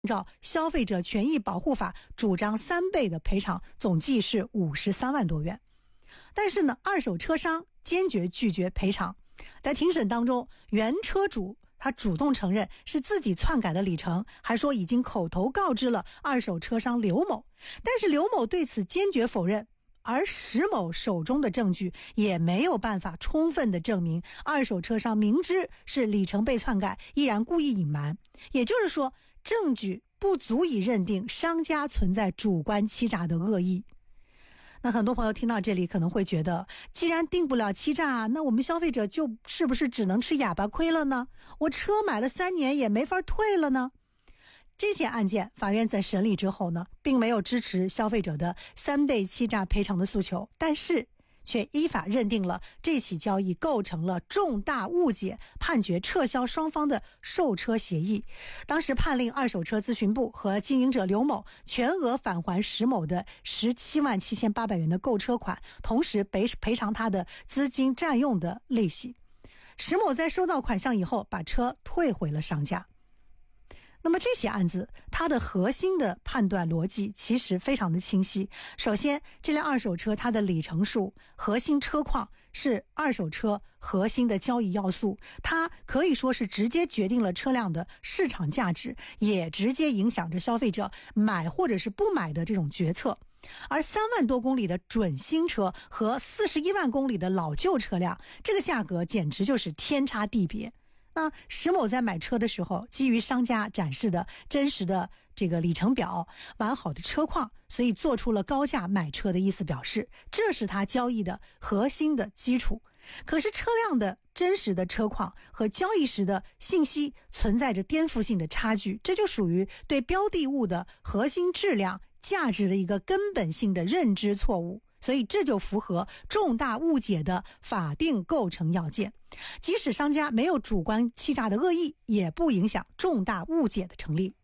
照消费者权益保护法主张3倍的赔偿，总计是53万多元。但是呢，二手车商坚决拒绝赔偿。在庭审当中，原车主他主动承认是自己篡改的里程，还说已经口头告知了二手车商刘某，但是刘某对此坚决否认。而石某手中的证据也没有办法充分的证明二手车商明知是里程被篡改，依然故意隐瞒。也就是说，证据不足以认定商家存在主观欺诈的恶意。那很多朋友听到这里可能会觉得，既然定不了欺诈，那我们消费者就是不是只能吃哑巴亏了呢？我车买了3年也没法退了呢？这起案件法院在审理之后呢，并没有支持消费者的3倍欺诈赔偿的诉求，但是却依法认定了这起交易构成了重大误解，判决撤销双方的售车协议。当时判令二手车咨询部和经营者刘某全额返还石某的17万7800元的购车款，同时赔偿他的资金占用的利息。石某在收到款项以后，把车退回了商家。那么这起案子它的核心的判断逻辑其实非常的清晰。首先，这辆二手车它的里程数、核心车况是二手车核心的交易要素，它可以说是直接决定了车辆的市场价值，也直接影响着消费者买或者是不买的这种决策。而3万多公里的准新车和41万公里的老旧车辆，这个价格简直就是天差地别。那石某在买车的时候，基于商家展示的真实的这个里程表、完好的车况，所以做出了高价买车的意思表示，这是他交易的核心的基础。可是车辆的真实的车况和交易时的信息存在着颠覆性的差距，这就属于对标的物的核心质量、价值的一个根本性的认知错误。所以这就符合重大误解的法定构成要件，即使商家没有主观欺诈的恶意，也不影响重大误解的成立。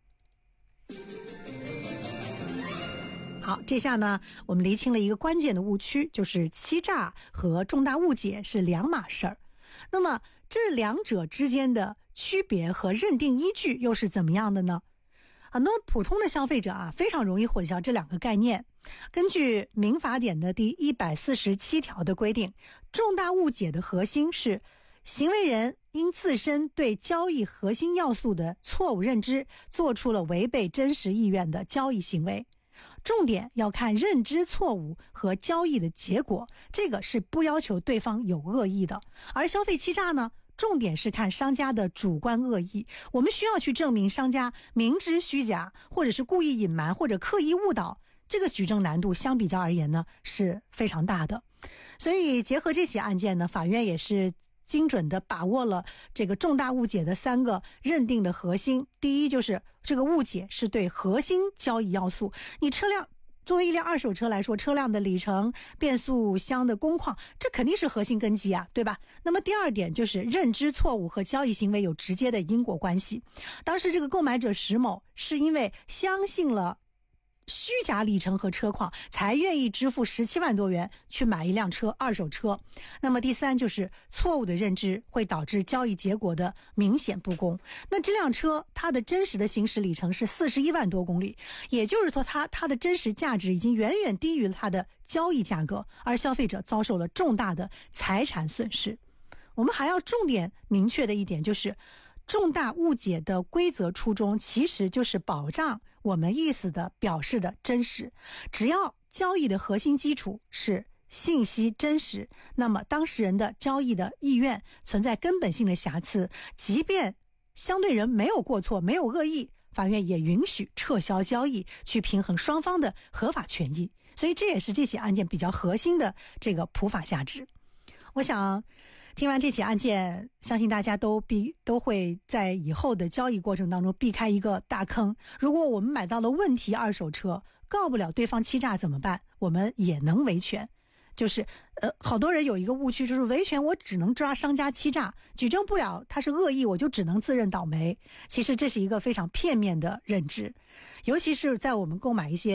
好，这下呢，我们厘清了一个关键的误区，就是欺诈和重大误解是两码事儿。那么这两者之间的区别和认定依据又是怎么样的呢？很多普通的消费者啊，非常容易混淆这两个概念。根据民法典的第147条的规定，重大误解的核心是行为人因自身对交易核心要素的错误认知，做出了违背真实意愿的交易行为。重点要看认知错误和交易的结果，这个是不要求对方有恶意的。而消费欺诈呢，重点是看商家的主观恶意，我们需要去证明商家明知虚假，或者是故意隐瞒，或者刻意误导，这个举证难度相比较而言呢是非常大的。所以结合这起案件呢，法院也是精准的把握了这个重大误解的3个认定的核心。第一，就是这个误解是对核心交易要素，你车辆作为一辆二手车来说，车辆的里程、变速箱的工况，这肯定是核心根基啊，对吧？那么第二点就是认知错误和交易行为有直接的因果关系。当时这个购买者石某是因为相信了虚假里程和车况，才愿意支付17万多元去买一辆二手车。那么第三，就是错误的认知会导致交易结果的明显不公。那这辆车它的真实的行驶里程是41万多公里，也就是说它的真实价值已经远远低于了它的交易价格，而消费者遭受了重大的财产损失。我们还要重点明确的一点就是，重大误解的规则初衷其实就是保障我们意思的表示的真实。只要交易的核心基础是信息真实，那么当事人的交易的意愿存在根本性的瑕疵，即便相对人没有过错、没有恶意，法院也允许撤销交易，去平衡双方的合法权益。所以这也是这起案件比较核心的这个普法价值。我想听完这起案件，相信大家都会在以后的交易过程当中避开一个大坑。如果我们买到了问题二手车，告不了对方欺诈怎么办？我们也能维权。就是好多人有一个误区，就是维权我只能抓商家欺诈，举证不了他是恶意，我就只能自认倒霉。其实这是一个非常片面的认知，尤其是在我们购买一些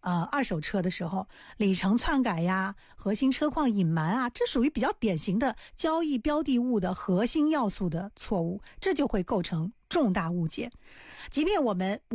二手车的时候，里程篡改呀、核心车况隐瞒啊，这属于比较典型的交易标的物的核心要素的错误，这就会构成重大误解。即便我们